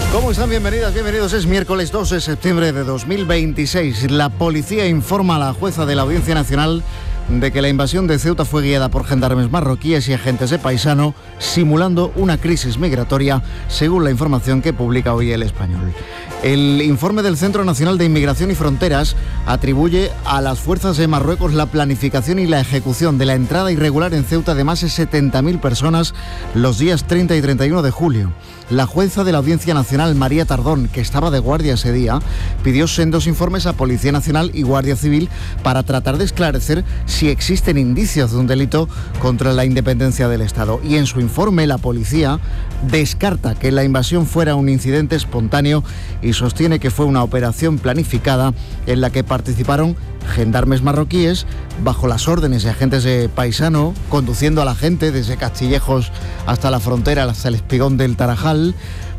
¿Cómo están? Bienvenidas, bienvenidos. Es miércoles 2 de septiembre de 2026. La policía informa a la jueza de la Audiencia Nacional de que la invasión de Ceuta fue guiada por gendarmes marroquíes y agentes de Paisano, simulando una crisis migratoria, según la información que publica hoy El Español. El informe del Centro Nacional de Inmigración y Fronteras atribuye a las fuerzas de Marruecos la planificación y la ejecución de la entrada irregular en Ceuta de más de 70.000 personas los días 30 y 31 de julio. La jueza de la Audiencia Nacional, María Tardón, que estaba de guardia ese día, pidió sendos informes a Policía Nacional y Guardia Civil para tratar de esclarecer si existen indicios de un delito contra la independencia del Estado. Y en su informe, la policía descarta que la invasión fuera un incidente espontáneo y sostiene que fue una operación planificada en la que participaron gendarmes marroquíes bajo las órdenes de agentes de Paisano, conduciendo a la gente desde Castillejos hasta la frontera, hasta el espigón del Tarajal,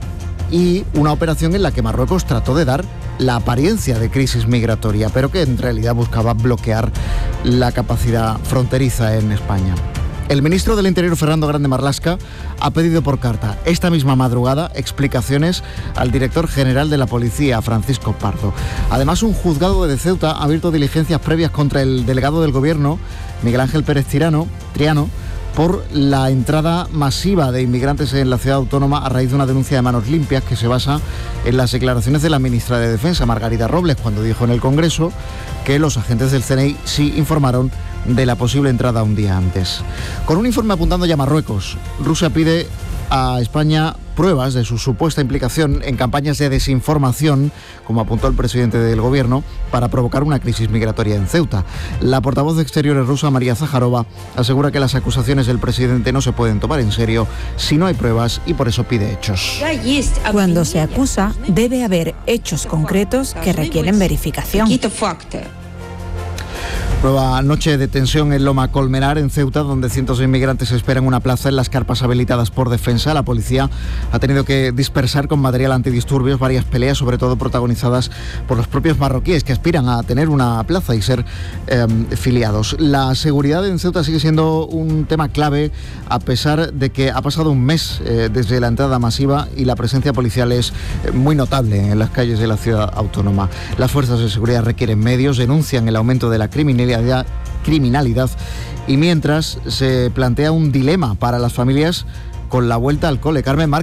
y una operación en la que Marruecos trató de dar la apariencia de crisis migratoria, pero que en realidad buscaba bloquear la capacidad fronteriza en España. El ministro del Interior, Fernando Grande Marlaska, ha pedido por carta esta misma madrugada explicaciones al director general de la policía, Francisco Pardo. Además, un juzgado de Ceuta ha abierto diligencias previas contra el delegado del Gobierno, Miguel Ángel Pérez Triano, por la entrada masiva de inmigrantes en la ciudad autónoma a raíz de una denuncia de Manos Limpias que se basa en las declaraciones de la ministra de Defensa, Margarita Robles, cuando dijo en el Congreso que los agentes del CNI sí informaron de la posible entrada un día antes. Con un informe apuntando ya a Marruecos, Rusia pide a España pruebas de su supuesta implicación en campañas de desinformación, como apuntó el presidente del Gobierno, para provocar una crisis migratoria en Ceuta. La portavoz de Exteriores rusa, María Zaharova, asegura que las acusaciones del presidente no se pueden tomar en serio si no hay pruebas y por eso pide hechos. Cuando se acusa, debe haber hechos concretos que requieren verificación. Nueva noche de tensión en Loma Colmenar, en Ceuta, donde cientos de inmigrantes esperan una plaza en las carpas habilitadas por Defensa. La policía ha tenido que dispersar con material antidisturbios varias peleas, sobre todo protagonizadas por los propios marroquíes, que aspiran a tener una plaza y ser filiados. La seguridad en Ceuta sigue siendo un tema clave, a pesar de que ha pasado un mes desde la entrada masiva y la presencia policial es muy notable en las calles de la ciudad autónoma. Las fuerzas de seguridad requieren medios, denuncian el aumento de la criminalidad y mientras se plantea un dilema para las familias con la vuelta al cole. Carmen Márquez.